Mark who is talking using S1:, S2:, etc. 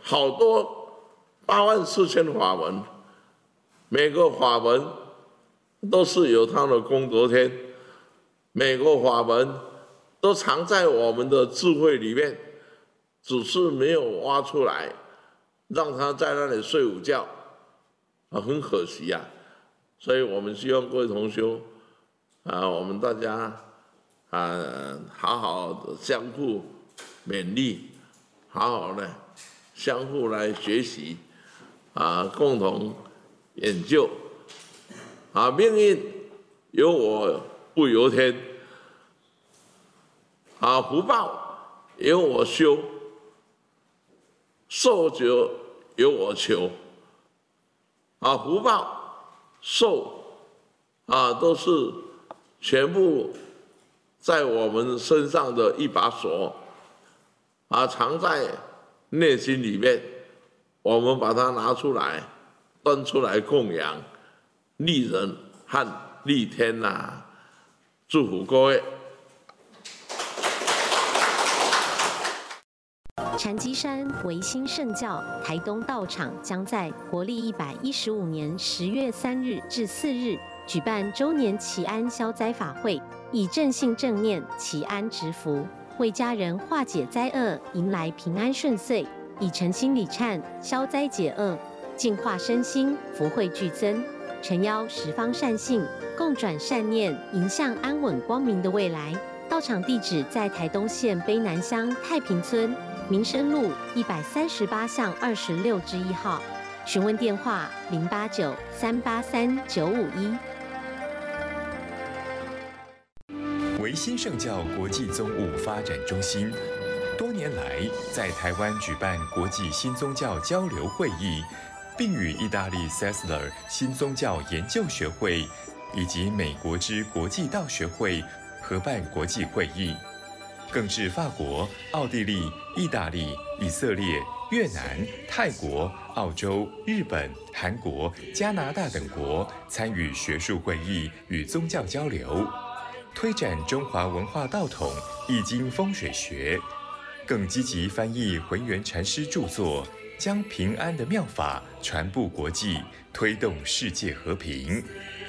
S1: 好多84000法文，每个法文都是有它的功德天，每个法文都藏在我们的智慧里面，只是没有挖出来，让他在那里睡午觉，很可惜啊。所以我们希望各位同修我们大家好好的相互勉励，好好的相互来学习共同研究命运由我不由天福报由我修，寿者由我求福报寿都是全部在我们身上的一把锁藏在内心里面，我们把它拿出来端出来供养，利人和利天祝福各位。
S2: 禅机山维新圣教台东道场将在国历115年10月3日至4日举办周年祈安消灾法会，以正信正念祈安植福，为家人化解灾厄，迎来平安顺遂，以诚心礼忏消灾解厄，净化身心，福慧俱增。诚邀十方善信共转善念，迎向安稳光明的未来。道场地址在台东县卑南乡太平村民生路138巷26之1号，询问电话089-383-951。
S3: 维新圣教国际宗务发展中心多年来在台湾举办国际新宗教交流会议，并与意大利 Sessler 新宗教研究学会以及美国之国际道学会合办国际会议，更至法国、奥地利、意大利、以色列、越南、泰国、澳洲、日本、韩国、加拿大等国参与学术会议与宗教交流，推展中华文化道统、易经风水学，更积极翻译浑元禅师著作，将平安的妙法传布国际，推动世界和平。